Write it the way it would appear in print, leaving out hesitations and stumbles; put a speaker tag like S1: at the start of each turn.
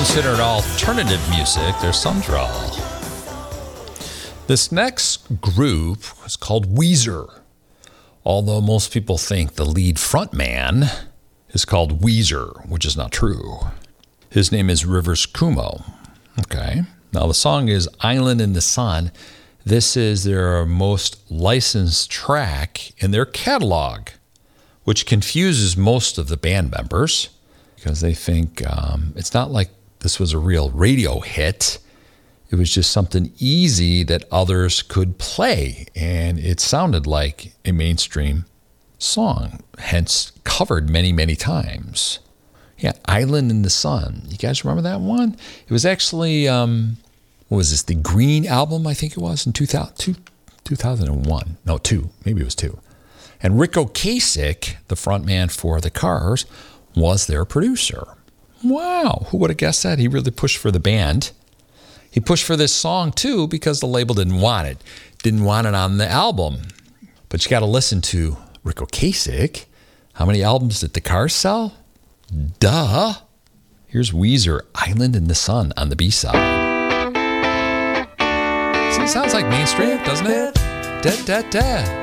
S1: considered alternative music, there's some draw. This next group is called Weezer. Although most people think the lead frontman is called Weezer, which is not true. His name is Rivers Cuomo. Okay. Now the song is Island in the Sun. This is their most licensed track in their catalog, which confuses most of the band members because they think it's not like this was a real radio hit. It was just something easy that others could play, and it sounded like a mainstream song, hence covered many, many times. Yeah, Island in the Sun. You guys remember that one? It was actually, what was this, the Green album, I think it was, in 2001. No, 2. Maybe it was 2. And Ric Ocasek, the frontman for the Cars, was their producer. Wow, who would have guessed that? He really pushed for the band. He pushed for this song, too, because the label didn't want it. Didn't want it on the album. But you got to listen to Ric Ocasek. How many albums did the Cars sell? Duh. Here's Weezer, Island in the Sun on the B-side. See, it sounds like mainstream, doesn't it? Da, da, da.